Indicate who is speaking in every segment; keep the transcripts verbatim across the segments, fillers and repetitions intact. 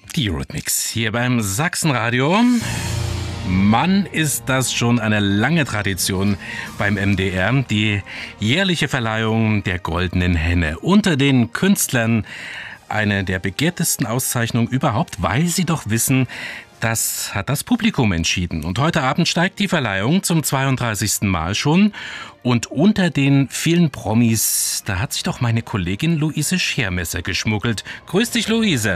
Speaker 1: Die Eurythmics hier beim Sachsenradio. Mann, ist das schon eine lange Tradition beim M D R. Die jährliche Verleihung der Goldenen Henne unter den Künstlern. Eine der begehrtesten Auszeichnungen überhaupt, weil sie doch wissen, das hat das Publikum entschieden. Und heute Abend steigt die Verleihung zum zweiunddreißigsten Mal schon. Und unter den vielen Promis, da hat sich doch meine Kollegin Luise Schermesser geschmuggelt. Grüß dich, Luise.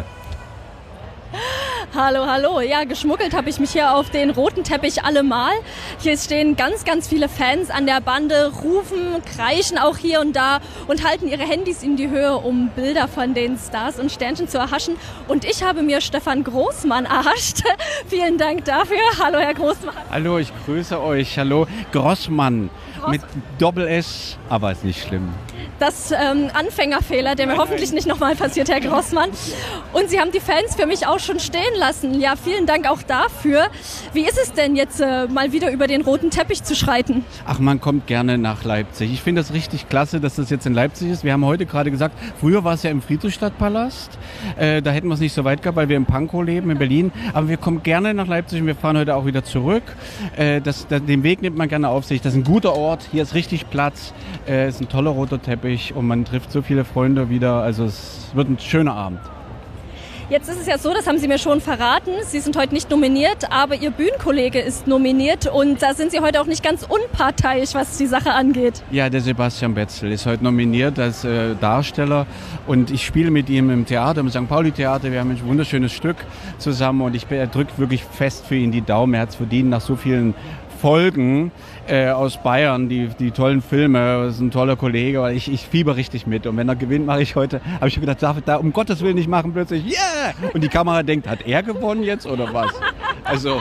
Speaker 2: Hallo, hallo. Ja, geschmuggelt habe ich mich hier auf den roten Teppich allemal. Hier stehen ganz, ganz viele Fans an der Bande, rufen, kreischen auch hier und da und halten ihre Handys in die Höhe, um Bilder von den Stars und Sternchen zu erhaschen. Und ich habe mir Stefan Großmann erhascht. Vielen Dank dafür. Hallo, Herr Großmann.
Speaker 3: Hallo, ich grüße euch. Hallo, Grossmann. Groß- mit Doppel-S, aber ist nicht schlimm.
Speaker 2: Das ähm, Anfängerfehler, der mir hoffentlich nicht nochmal passiert, Herr Grossmann. Und Sie haben die Fans für mich auch schon stehen lassen. Ja, vielen Dank auch dafür. Wie ist es denn jetzt, äh, mal wieder über den roten Teppich zu schreiten?
Speaker 3: Ach, man kommt gerne nach Leipzig. Ich finde das richtig klasse, dass das jetzt in Leipzig ist. Wir haben heute gerade gesagt, früher war es ja im Friedrichstadtpalast. Äh, da hätten wir es nicht so weit gehabt, weil wir in Pankow leben, in Berlin. Aber wir kommen gerne nach Leipzig und wir fahren heute auch wieder zurück. Äh, das, das, den Weg nimmt man gerne auf sich. Das ist ein guter Ort. Hier ist richtig Platz. Es äh, ist ein toller roter Teppich und man trifft so viele Freunde wieder. Also es wird ein schöner Abend.
Speaker 2: Jetzt ist es ja so, das haben Sie mir schon verraten, Sie sind heute nicht nominiert, aber Ihr Bühnenkollege ist nominiert und da sind Sie heute auch nicht ganz unparteiisch, was die Sache angeht.
Speaker 3: Ja, der Sebastian Betzel ist heute nominiert als äh, Darsteller und ich spiele mit ihm im Theater, im Sankt Pauli Theater. Wir haben ein wunderschönes Stück zusammen und ich drücke wirklich fest für ihn die Daumen. Er hat es verdient nach so vielen Folgen äh, aus Bayern, die, die tollen Filme, das ist ein toller Kollege, weil ich, ich fieber richtig mit und wenn er gewinnt, mache ich heute, habe ich mir gedacht, darf ich da um Gottes Willen nicht machen, plötzlich, yeah! Und die Kamera denkt, hat er gewonnen jetzt oder was? Also...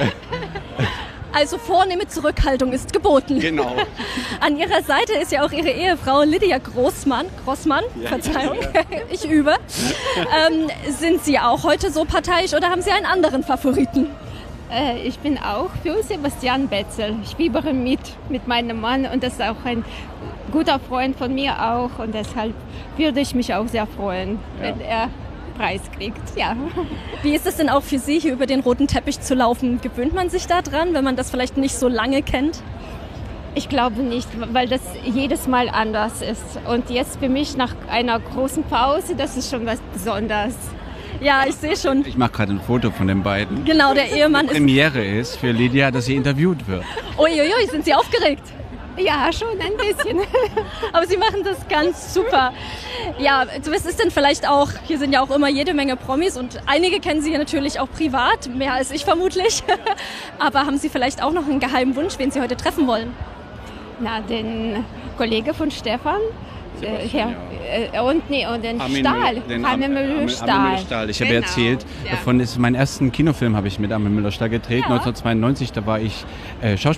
Speaker 2: Also vornehme Zurückhaltung ist geboten.
Speaker 3: Genau.
Speaker 2: An Ihrer Seite ist ja auch Ihre Ehefrau Lydia Großmann. Großmann, ja, Verzeihung, ja, ja. Ich übe. ähm, sind Sie auch heute so parteiisch oder haben Sie einen anderen Favoriten?
Speaker 4: Äh, ich bin auch für Sebastian Betzel. Ich fiebere mit, mit meinem Mann und das ist auch ein guter Freund von mir auch und deshalb würde ich mich auch sehr freuen, ja, wenn er Preis kriegt. Ja.
Speaker 2: Wie ist es denn auch für Sie, hier über den roten Teppich zu laufen? Gewöhnt man sich da dran, wenn man das vielleicht nicht so lange kennt?
Speaker 4: Ich glaube nicht, weil das jedes Mal anders ist. Und jetzt für mich nach einer großen Pause, das ist schon was Besonderes.
Speaker 2: Ja, ich sehe schon.
Speaker 3: Ich mache gerade ein Foto von den beiden.
Speaker 2: Genau, der Ehemann ist...
Speaker 3: Premiere ist für Lydia, dass sie interviewt wird.
Speaker 2: Uiuiui, sind Sie aufgeregt?
Speaker 4: Ja, schon ein bisschen.
Speaker 2: Aber Sie machen das ganz super. Ja, was ist denn vielleicht auch, hier sind ja auch immer jede Menge Promis und einige kennen Sie ja natürlich auch privat, mehr als ich vermutlich. Aber haben Sie vielleicht auch noch einen geheimen Wunsch, wen Sie heute treffen wollen?
Speaker 4: Na, den Kollege von Stefan. Äh, ja. äh, und, nee, und den
Speaker 3: Armin
Speaker 4: Stahl,
Speaker 3: Müller, den
Speaker 4: Armin Müller-Stahl.
Speaker 3: Stahl. Ich habe
Speaker 4: Genau.
Speaker 3: erzählt,
Speaker 4: Ja.
Speaker 3: davon ist meinen ersten Kinofilm habe ich mit Armin Müller-Stahl gedreht,
Speaker 2: Ja.
Speaker 3: neunzehnhundertzweiundneunzig, da war ich äh, Schauspieler.